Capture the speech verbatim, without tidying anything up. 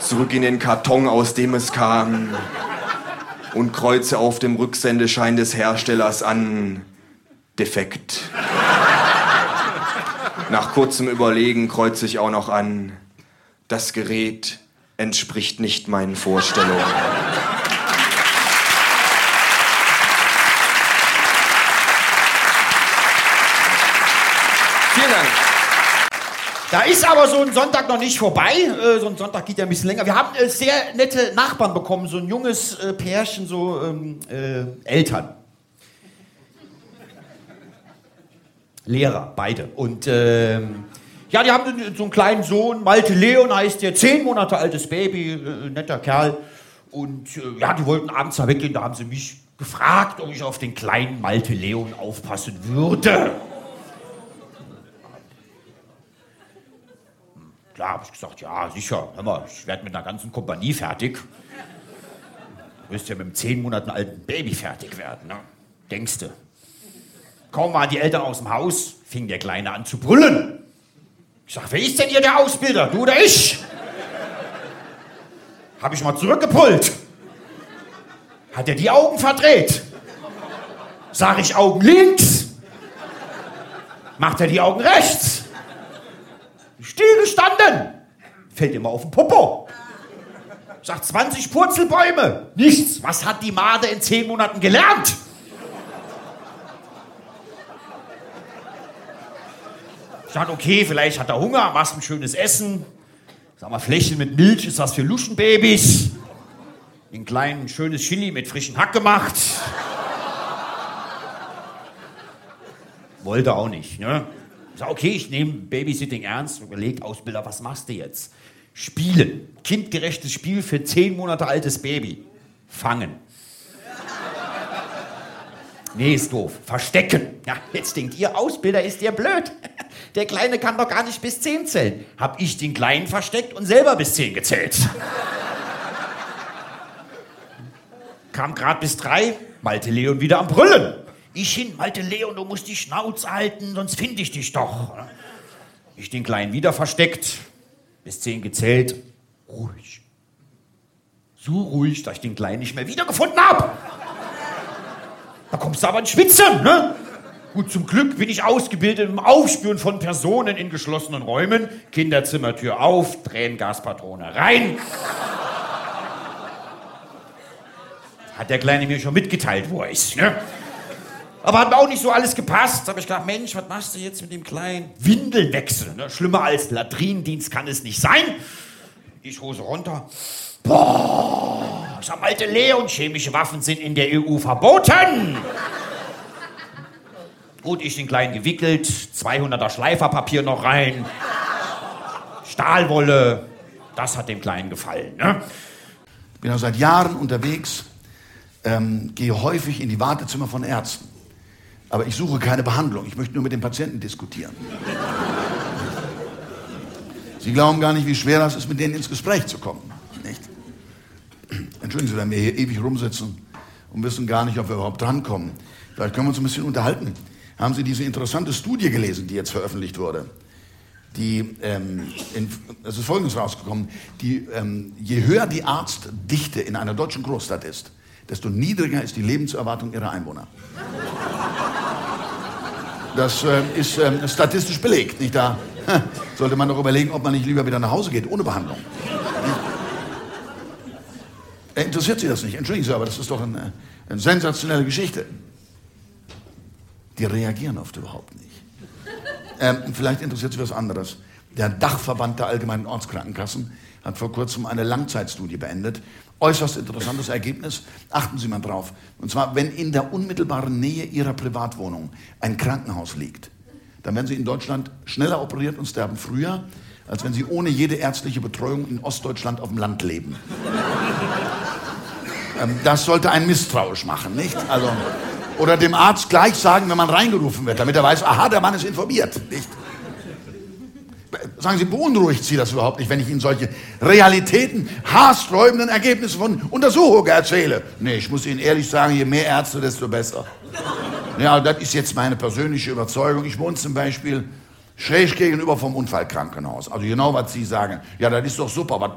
zurück in den Karton, aus dem es kam, und kreuze auf dem Rücksendeschein des Herstellers an: defekt. Nach kurzem Überlegen kreuze ich auch noch an: das Gerät entspricht nicht meinen Vorstellungen. Vielen Dank. Da ist aber so ein Sonntag noch nicht vorbei. Äh, so ein Sonntag geht ja ein bisschen länger. Wir haben äh, sehr nette Nachbarn bekommen, so ein junges äh, Pärchen, so ähm, äh, Eltern. Lehrer, beide. Und ähm, ja, die haben so einen kleinen Sohn, Malte Leon heißt der, zehn Monate altes Baby, äh, netter Kerl. Und äh, ja, die wollten abends da weggehen, da haben sie mich gefragt, ob ich auf den kleinen Malte Leon aufpassen würde. Klar, habe ich gesagt, ja, sicher, hör mal, ich werde mit einer ganzen Kompanie fertig. Du wirst ja mit einem zehn Monate alten Baby fertig werden, ne? Denkste. Kaum waren die Eltern aus dem Haus, fing der Kleine an zu brüllen. Ich sag, wer ist denn hier der Ausbilder, du oder ich? Hab ich mal zurückgepullt. Hat er die Augen verdreht? Sag ich Augen links? Macht er die Augen rechts? Stillgestanden. Fällt immer auf den Popo. Sagt zwanzig Purzelbäume. Nichts. Was hat die Made in zehn Monaten gelernt? Ich dachte, okay, vielleicht hat er Hunger, machst ein schönes Essen. Sag mal, Fläschchen mit Milch ist was für Luschenbabys. Ein kleines, schönes Chili mit frischem Hack gemacht. Wollte auch nicht, ne? Ich sag, okay, ich nehme Babysitting ernst. Überlegt, Ausbilder, was machst du jetzt? Spielen. Kindgerechtes Spiel für zehn Monate altes Baby. Fangen. Nee, ist doof. Verstecken. Ja, jetzt denkt ihr, Ausbilder, ist der blöd. Der Kleine kann doch gar nicht bis zehn zählen. Hab ich den Kleinen versteckt und selber bis zehn gezählt. Kam grad bis drei, Malte Leon wieder am Brüllen. Ich hin, Malte Leon, du musst die Schnauze halten, sonst finde ich dich doch. Ich den Kleinen wieder versteckt, bis zehn gezählt. Ruhig. So ruhig, dass ich den Kleinen nicht mehr wiedergefunden habe. Da kommst du aber ins Schwitzen, ne? Gut, zum Glück bin ich ausgebildet im Aufspüren von Personen in geschlossenen Räumen. Kinderzimmertür auf, Tränengaspatrone rein. Hat der Kleine mir schon mitgeteilt, wo er ist, ne? Aber hat mir auch nicht so alles gepasst. Da hab ich gedacht, Mensch, was machst du jetzt mit dem Kleinen? Windeln wechseln, ne? Schlimmer als Latrinendienst kann es nicht sein. Ich Hose runter. Boah, ich sag, Malte Leon, chemische Waffen sind in der E U verboten. Gut, ich den Kleinen gewickelt, zweihunderter Schleiferpapier noch rein, Stahlwolle, das hat dem Kleinen gefallen, ne? Ich bin ja seit Jahren unterwegs, ähm, gehe häufig in die Wartezimmer von Ärzten. Aber ich suche keine Behandlung, ich möchte nur mit den Patienten diskutieren. Sie glauben gar nicht, wie schwer das ist, mit denen ins Gespräch zu kommen, nicht? Entschuldigen Sie, wenn wir hier ewig rumsitzen und wissen gar nicht, ob wir überhaupt drankommen. Vielleicht können wir uns ein bisschen unterhalten. Haben Sie diese interessante Studie gelesen, die jetzt veröffentlicht wurde? Die, ähm, in, es ist Folgendes rausgekommen, die, ähm, je höher die Arztdichte in einer deutschen Großstadt ist, desto niedriger ist die Lebenserwartung ihrer Einwohner. Das äh, ist äh, statistisch belegt, nicht da? Sollte man doch überlegen, ob man nicht lieber wieder nach Hause geht, ohne Behandlung. Äh, interessiert Sie das nicht? Entschuldigen Sie, aber das ist doch eine, eine sensationelle Geschichte. Die reagieren oft überhaupt nicht. Ähm, vielleicht interessiert Sie was anderes. Der Dachverband der Allgemeinen Ortskrankenkassen hat vor kurzem eine Langzeitstudie beendet. Äußerst interessantes Ergebnis. Achten Sie mal drauf. Und zwar, wenn in der unmittelbaren Nähe Ihrer Privatwohnung ein Krankenhaus liegt, dann werden Sie in Deutschland schneller operiert und sterben früher, als wenn Sie ohne jede ärztliche Betreuung in Ostdeutschland auf dem Land leben. ähm, das sollte einen misstrauisch machen, nicht? Also... Oder dem Arzt gleich sagen, wenn man reingerufen wird, damit er weiß, aha, der Mann ist informiert. Nicht? Sagen Sie, beunruhigt Sie das überhaupt nicht, wenn ich Ihnen solche Realitäten, haarsträubenden Ergebnisse von Untersuchungen erzähle? Nee, ich muss Ihnen ehrlich sagen, je mehr Ärzte, desto besser. Ja, das ist jetzt meine persönliche Überzeugung. Ich wohne zum Beispiel schräg gegenüber vom Unfallkrankenhaus. Also genau, was Sie sagen. Ja, das ist doch super. Was